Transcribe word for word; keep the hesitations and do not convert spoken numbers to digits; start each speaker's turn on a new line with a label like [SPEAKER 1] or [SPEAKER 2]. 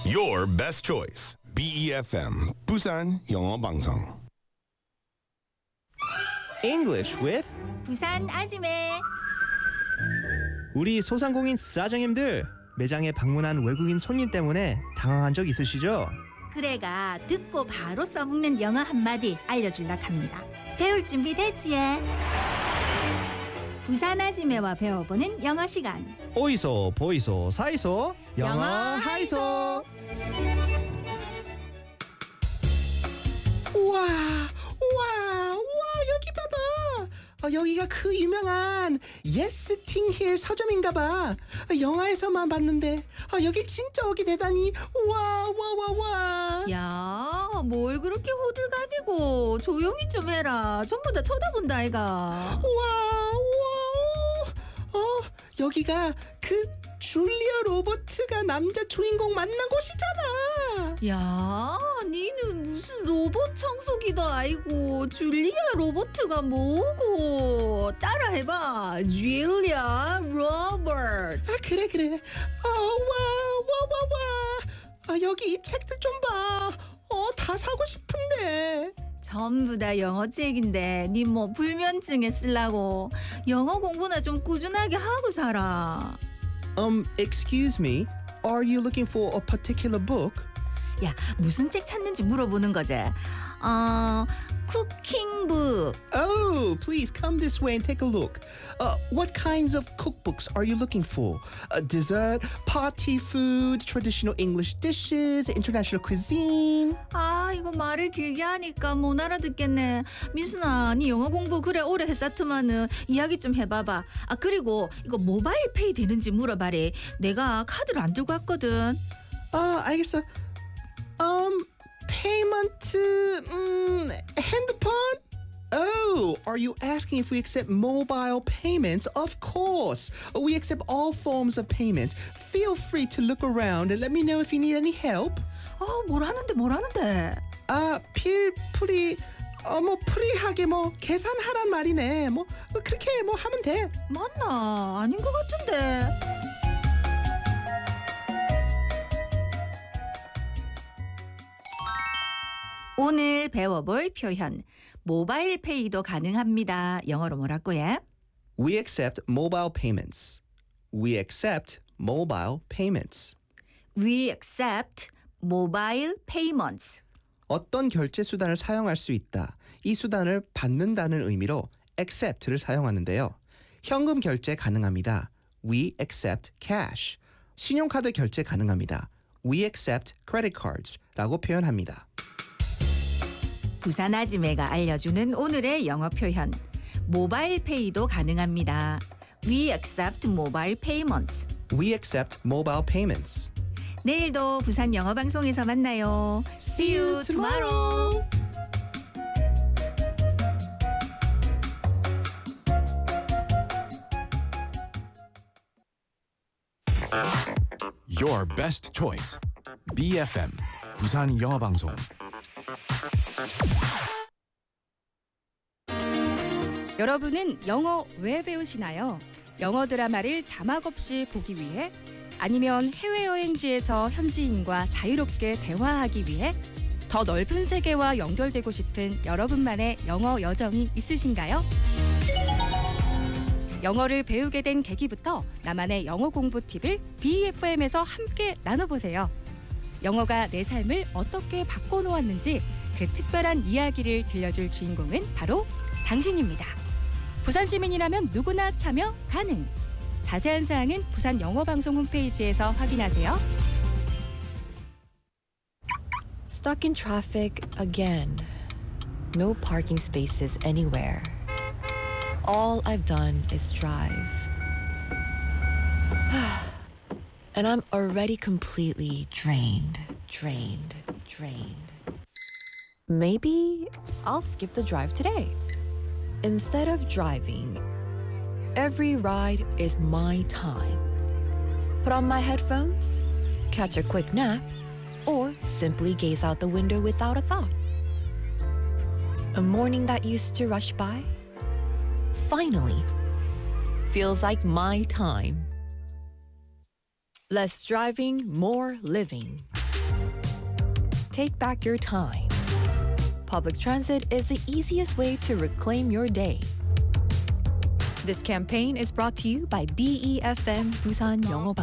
[SPEAKER 1] Your best choice. B E F M 부산 영어 방송.
[SPEAKER 2] English with
[SPEAKER 3] 부산 아지매.
[SPEAKER 2] 우리 소상공인 사장님들 매장에 방문한 외국인 손님 때문에 당황한 적 있으시죠?
[SPEAKER 3] 그래가 듣고 바로 써먹는 영어 한마디 알려줄라 합니다. 배울 준비 됐지? 부산 아지매와 배워보는 영어 시간.
[SPEAKER 2] 오이소 보이소 사이소 영어,
[SPEAKER 3] 영어
[SPEAKER 2] 하이소.
[SPEAKER 4] 우와 우와 우와 여기 봐봐. 어, 여기가 그 유명한 Yes Thing Here 서점인가 봐. 어, 영화에서만 봤는데 어, 여기 진짜 오게 되다니. 우와 우와 우와 우와.
[SPEAKER 3] 야, 뭘 그렇게 호들갑이고 조용히 좀 해라. 전부 다 쳐다본다 아이가.
[SPEAKER 4] 우와 우와. 어 여기가 그 줄리아 로버트가 남자 주인공 만난 곳이잖아.
[SPEAKER 3] 야, 니는 무슨 로봇 청소기도 아니고 줄리아 로버트가 뭐고. 따라해봐. 줄리아 로버트.
[SPEAKER 4] 아 그래 그래. 어와와와와. 아, 여기 이 책들 좀 봐. 어 다 사고 싶은데.
[SPEAKER 3] 전부 다 영어 책인데 니 뭐 불면증에 쓰려고. 영어 공부나 좀 꾸준하게 하고 살아.
[SPEAKER 2] Um, excuse me. Are you looking for a particular book?
[SPEAKER 3] 야, 무슨 책 찾는지 물어보는 거지. 어, 쿠킹북.
[SPEAKER 2] Oh, please come this way and take a look. Uh, what kinds of cookbooks are you looking for? Uh, dessert, party food, traditional English dishes, international cuisine.
[SPEAKER 3] 아, 이거 말을 길게 하니까 못 알아듣겠네. 민순아, 니 영어 공부 그래 오래 했었더만은 이야기 좀 해봐봐. 아, 그리고 이거 모바일 페이 되는지 물어봐래. 내가 카드를 안 들고 왔거든.
[SPEAKER 4] 아 알겠어. Um, payment, 음, 핸드폰?
[SPEAKER 2] Oh, are you asking if we accept mobile payments? Of course. We accept all forms of payment. Feel free to look around and let me know if you need any help.
[SPEAKER 3] 아, 뭘 하는데 뭘 하는데.
[SPEAKER 4] 아, 필, 프리, 어, 뭐, 프리하게 뭐, 계산하란 말이네. 뭐, 그렇게 뭐 하면 돼.
[SPEAKER 3] 맞나? 아닌 것 같은데. 오늘 배워볼 표현. 모바일 페이도 가능합니다. 영어로 뭐라고요?
[SPEAKER 2] We accept mobile payments. We accept mobile payments.
[SPEAKER 3] We accept mobile payments.
[SPEAKER 2] 어떤 결제 수단을 사용할 수 있다. 이 수단을 받는다는 의미로 accept를 사용하는데요. 현금 결제 가능합니다. We accept cash. 신용카드 결제 가능합니다. We accept credit cards 라고 표현합니다.
[SPEAKER 3] 부산 아지매가 알려주는 오늘의 영어 표현. 모바일 페이도 가능합니다. We accept mobile payments.
[SPEAKER 2] We accept mobile payments.
[SPEAKER 3] 내일도 부산 영어 방송에서 만나요. See you tomorrow.
[SPEAKER 1] Your best choice. B F M 부산 영어 방송.
[SPEAKER 5] 여러분은 영어 왜 배우시나요? 영어 드라마를 자막 없이 보기 위해? 아니면 해외여행지에서 현지인과 자유롭게 대화하기 위해? 더 넓은 세계와 연결되고 싶은 여러분만의 영어 여정이 있으신가요? 영어를 배우게 된 계기부터 나만의 영어 공부 팁을 비이에프엠에서 함께 나눠보세요. 영어가 내 삶을 어떻게 바꿔놓았는지 그 특별한 이야기를 들려줄 주인공은 바로 당신입니다. 부산 시민이라면 누구나 참여 가능. 자세한 사항은 부산 영어방송 홈페이지에서 확인하세요.
[SPEAKER 6] Stuck in traffic again. No parking spaces anywhere. All I've done is drive. And I'm already completely drained, drained, drained. Maybe I'll skip the drive today. Instead of driving, every ride is my time. Put on my headphones, catch a quick nap, or simply gaze out the window without a thought. A morning that used to rush by finally feels like my time. Less driving, more living. take back your time. Public transit is the easiest way to reclaim your day. This campaign is brought to you by B E F M Busan 영어